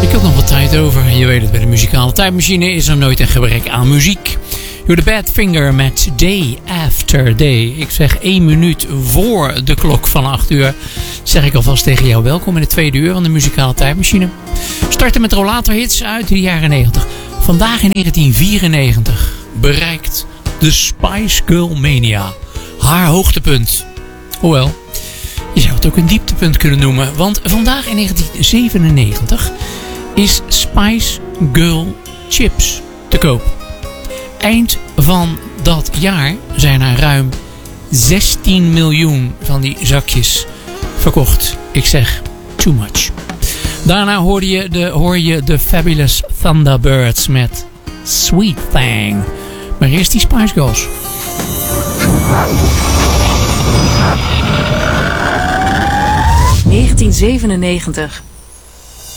Ik had nog wat tijd over. Je weet het, bij de muzikale tijdmachine is er nooit een gebrek aan muziek. You're the Badfinger met Day After Day. Ik zeg 1 minuut voor de klok van 8 uur. Zeg ik alvast tegen jou welkom in de tweede uur van de muzikale tijdmachine. Starten met rollatorhits uit de jaren 90. Vandaag in 1994 bereikt de Spice Girl Mania haar hoogtepunt. Hoewel, je zou het ook een dieptepunt kunnen noemen. Want vandaag in 1997 is Spice Girl Chips te koop. Eind van dat jaar zijn er ruim 16 miljoen van die zakjes verkocht. Ik zeg, too much. Daarna hoor je de Fabulous Thunderbirds met Sweet Thing. Maar eerst die Spice Girls. 1997.